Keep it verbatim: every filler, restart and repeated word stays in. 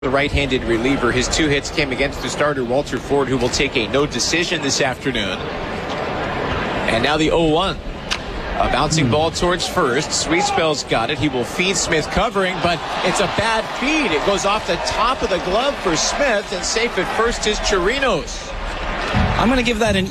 The right-handed reliever. His two hits came against the starter, Walter Ford, who will take a no decision this afternoon. And now the oh one. A bouncing ball towards first. Sweet Spell's got it. He will feed Smith covering, but it's a bad feed. It goes off the top of the glove for Smith, and safe at first is Chirinos. I'm going to give that an